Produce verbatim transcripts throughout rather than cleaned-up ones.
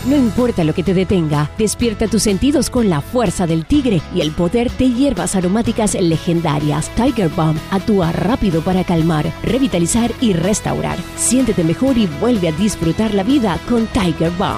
No importa lo que te detenga, despierta tus sentidos con la fuerza del tigre y el poder de hierbas aromáticas legendarias. Tiger Balm actúa rápido para calmar, revitalizar y restaurar. Siéntete mejor y vuelve a disfrutar la vida con Tiger Balm.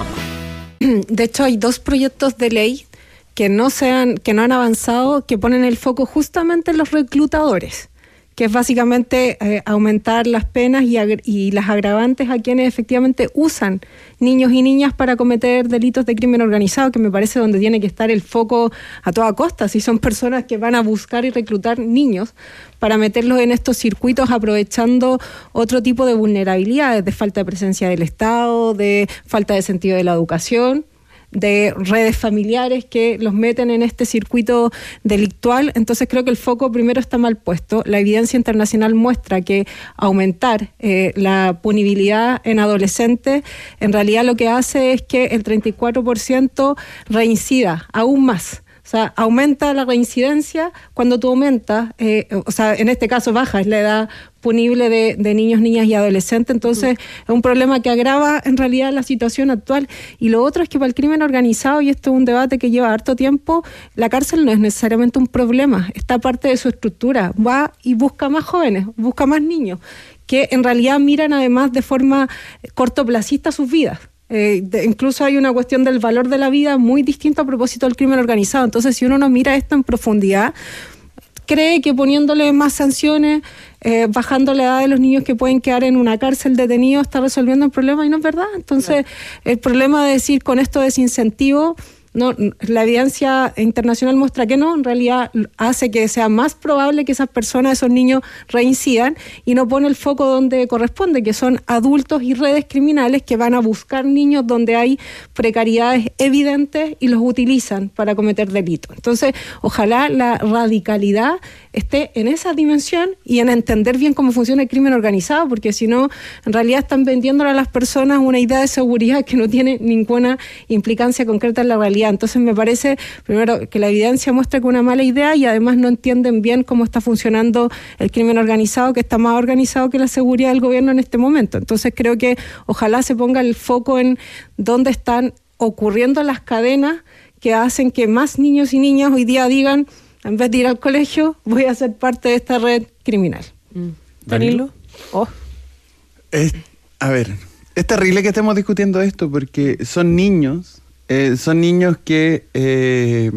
De hecho, hay dos proyectos de ley que no, sean, que no han avanzado, que ponen el foco justamente en los reclutadores, que es básicamente eh, aumentar las penas y, agre- y las agravantes a quienes efectivamente usan niños y niñas para cometer delitos de crimen organizado, que me parece donde tiene que estar el foco a toda costa. Si son personas que van a buscar y reclutar niños para meterlos en estos circuitos aprovechando otro tipo de vulnerabilidades, de falta de presencia del Estado, de falta de sentido de la educación, de redes familiares que los meten en este circuito delictual. Entonces creo que el foco primero está mal puesto. La evidencia internacional muestra que aumentar eh, la punibilidad en adolescentes en realidad lo que hace es que el treinta y cuatro por ciento reincida aún más. O sea, aumenta la reincidencia cuando tú aumentas, eh, o sea, en este caso baja es la edad punible de, de niños, niñas y adolescentes. Entonces mm. es un problema que agrava en realidad la situación actual. Y lo otro es que para el crimen organizado, y esto es un debate que lleva harto tiempo, la cárcel no es necesariamente un problema, está parte de su estructura. Va y busca más jóvenes, busca más niños, que en realidad miran además de forma cortoplacista sus vidas. Eh, de, incluso hay una cuestión del valor de la vida muy distinta a propósito del crimen organizado. Entonces, si uno no mira esto en profundidad, cree que poniéndole más sanciones, eh, bajando la edad de los niños que pueden quedar en una cárcel detenidos, está resolviendo el problema, y no es verdad. Entonces, claro, el problema de decir con esto desincentivo, no, la evidencia internacional muestra que no, en realidad hace que sea más probable que esas personas, esos niños, reincidan, y no pone el foco donde corresponde, que son adultos y redes criminales que van a buscar niños donde hay precariedades evidentes y los utilizan para cometer delitos. Entonces, ojalá la radicalidad esté en esa dimensión y en entender bien cómo funciona el crimen organizado, porque si no, en realidad están vendiéndole a las personas una idea de seguridad que no tiene ninguna implicancia concreta en la realidad. Entonces me parece, primero, que la evidencia muestra que es una mala idea, y además no entienden bien cómo está funcionando el crimen organizado, que está más organizado que la seguridad del gobierno en este momento. Entonces creo que ojalá se ponga el foco en dónde están ocurriendo las cadenas que hacen que más niños y niñas hoy día digan, en vez de ir al colegio, voy a ser parte de esta red criminal. Mm. ¿Danilo? Oh. Es, a ver, es terrible que estemos discutiendo esto, porque son niños, eh, son niños que eh,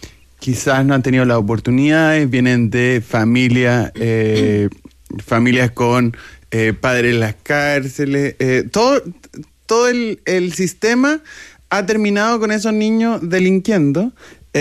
quizás no han tenido las oportunidades, vienen de familia, eh, familias con eh, padres en las cárceles, eh, todo, todo el, el sistema ha terminado con esos niños delinquiendo.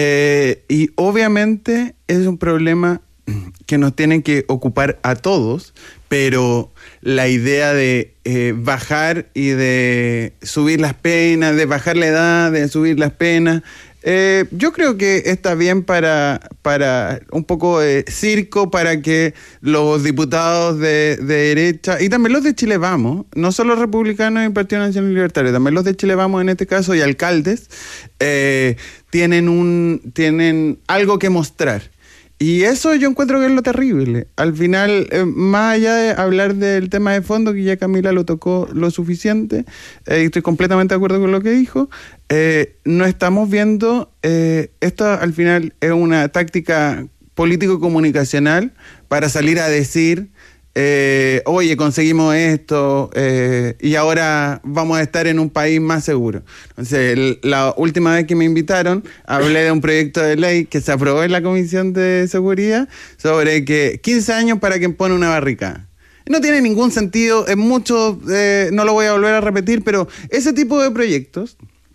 Eh, y obviamente es un problema que nos tiene que ocupar a todos, pero la idea de eh, bajar y de subir las penas, de bajar la edad, de subir las penas, eh, yo creo que está bien para, para un poco de circo, para que los diputados de, de derecha, y también los de Chile Vamos, no solo los republicanos y el Partido Nacional Libertario, también los de Chile Vamos en este caso, y alcaldes, eh, tienen un tienen algo que mostrar. Y eso yo encuentro que es lo terrible. Al final, eh, más allá de hablar del tema de fondo, que ya Camila lo tocó lo suficiente, eh, y estoy completamente de acuerdo con lo que dijo, eh, no estamos viendo, eh, esto al final es una táctica político-comunicacional para salir a decir, eh, oye, conseguimos esto, eh, y ahora vamos a estar en un país más seguro. Entonces, el, la última vez que me invitaron, hablé de un proyecto de ley que se aprobó en la Comisión de Seguridad sobre que quince años para quien pone una barricada. No tiene ningún sentido, es mucho, eh, no lo voy a volver a repetir, pero ese tipo de proyectos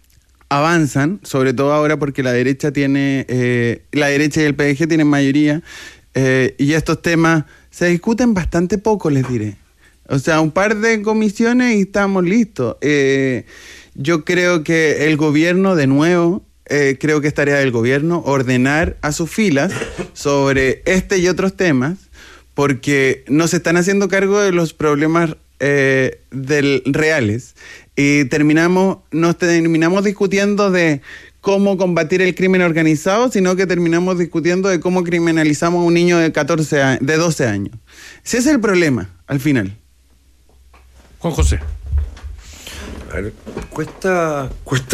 avanzan, sobre todo ahora porque la derecha tiene, eh, la derecha y el P D G tienen mayoría, eh, y estos temas se discuten bastante poco, les diré. O sea, un par de comisiones y estamos listos. Eh, yo creo que el gobierno, de nuevo, eh, creo que es tarea del gobierno ordenar a sus filas sobre este y otros temas, porque no se están haciendo cargo de los problemas eh, del, reales. Y terminamos, nos terminamos discutiendo de cómo combatir el crimen organizado, sino que terminamos discutiendo de cómo criminalizamos a un niño de catorce años, de doce años. Ese es el problema, al final. Juan José. A ver, cuesta, cuesta